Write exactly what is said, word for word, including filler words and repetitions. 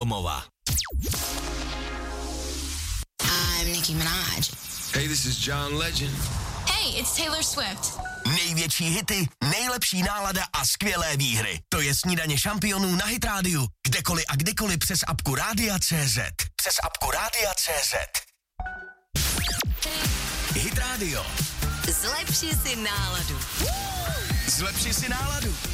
domova. I'm Nicki Minaj. Hey, this is John Legend. Hey, it's Taylor Swift. Největší hity, nejlepší nálada a skvělé výhry. To je Snídaně šampionů na Hit Radio. Kdekoliv a kdykoliv přes apku Rádia C Z. Přes apku Rádia C Z. Hit Radio. Zlepši si náladu. Zlepši si náladu.